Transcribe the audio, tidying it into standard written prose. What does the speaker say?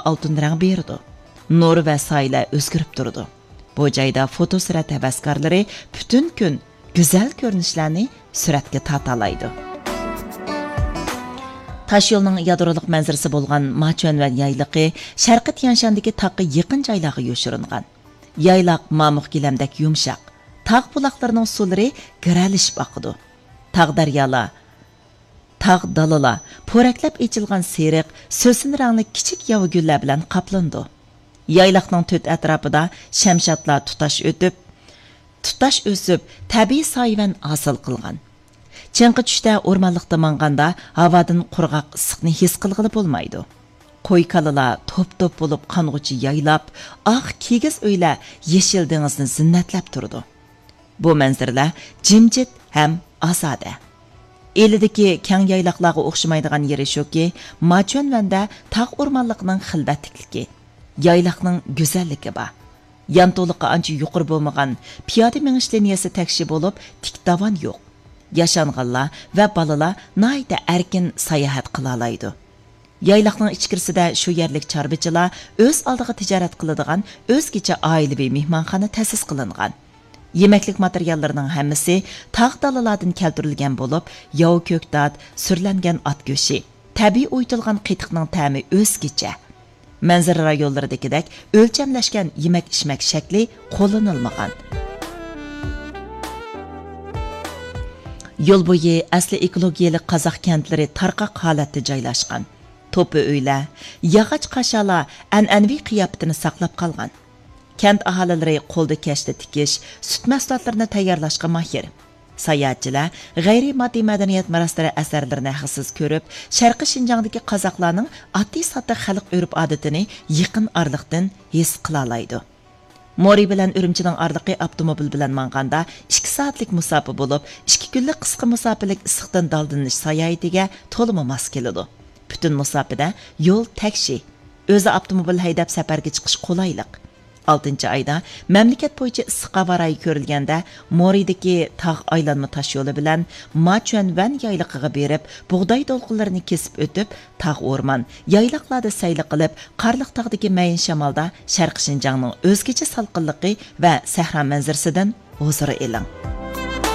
altın rang berdi. Nur va soylar o'zgarib turdi. Bu joyda fotosurat havaskorlari butun kun go'zal ko'rinishlarni suratga tortalaydi. Taş yolunun yadroluk manzarası bolğan Machuanvan yaylıqı Şərqi Tianshandagi taqqa yaqin joylarga yo'shiringan. Yaylaq mamıq gilamdak yumshaq. Taq bulaqlarının suları giralishib oqidi. Taq daryolar, taq dalalar po'raklab echilgan seriq, so'sin rangli kichik yavi gullar bilan qaplandi. Yaylaqning to'rt atrofida shamshatlar tutash o'sib, tabiiy soyvan hosil qilgan. Чаңқы түшті орманлықта маңғанда авадын құрғақ ысықны хис қылғылы болмайды. Қой қалыла топ-топ болып қанғучы яйлап, ақ кегіз өйлі ешіл деңізні зіннәтләп тұрды. Бұл мәнзірлі жимжет әм азады. Елідікі кәң яйлақлағы оқшымайдыған ері шөке, Machuanvanda тақ орманлықның қылбәттіклікі, яйлақның güzellікі ба. Янтолыққа анчы юқыр болмаған, пияды меңішлениясы тәкші болып, тіктаван yok. Yaşanğanlar ve balalar nayda erkin sayahat qılalaydı. Yaylaqның içkirisida şu yerlik çarbiçilar öz aldığı ticaret qılıdığan özgece ailevi mihmanxana təsis qılınğan. Yemeklik materiallarının həmmisi tağ dalalardan keltirilgen bolup, yağı köktat, sürlengen at göşi, təbii uytulğan qıytıqның təmi özgece. Mənzara rayonlarıdakidek ölçemleşken yemek içmek şekli qo'llanılmagan. Yol boyu asli ekologiyalik Qazaq kentleri tarqaq holatda joylashgan. To'pi uylar, yog'och qashalar an'anaviy qiyofatini saqlab qolgan. Kent aholilari qo'lda kashta tikish, sut mahsulotlarini tayyorlashga mahir. Sayohatchilar g'ayriy moddiy madaniyat meroslari asarlarini haqsiz ko'rib, Sharqi Shinjongdagi qozoqlarning oddiy-sodda xalq urf-odatini yaqin orliqdan his qila oladi. Mori bilan Ürümchining orliqi avtomobil bilan manganda 2 soatlik musofa bo'lib, 2 kunlik qisqa musofalik issiqdan daldinish sayohatiga to'liq mos keladi. Butun musofada yo'l takshi, o'zi avtomobil haydab safarga chiqish qulaylik. 6-oyda mamlakat bo'yicha issiq havo rayi ko'rilganda Moridagi tog' aylanma tosh yo'li bilan Machuanvan yayliqiga berib, bug'doy to'lqinlarini kesib o'tib, tog' o'rmon, yayliqlarda sayli qilib, qarliq tog'dagi mayin shamolda Sharqi Shinjongning o'zgacha salqinligi va sahro manzarasidan huzur eling.